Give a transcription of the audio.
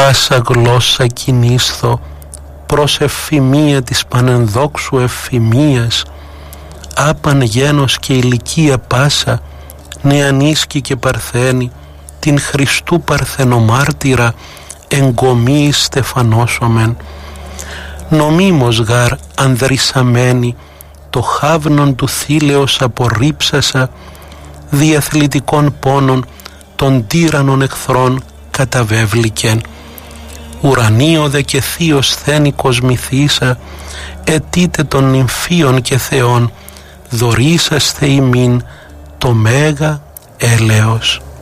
πάσα γλώσσα κινήσθω προς ευφημία της πανενδόξου ευφημίας, άπαν γένος και ηλικία πάσα, νεανίσκη και παρθένη, την Χριστού παρθενομάρτυρα εγκομίη στεφανώσομεν. Νομίμως γαρ ανδρυσαμένη, το χάβνον του θήλεως απορρίψασα, διαθλιτικών πόνων των τύραννων εχθρών καταβέβλικεν. Ουρανίο δε και θείος θένικος μυθίσα, αιτείτε των νυμφίων και θεών, δωρήσαστε ημίν το μέγα έλεος.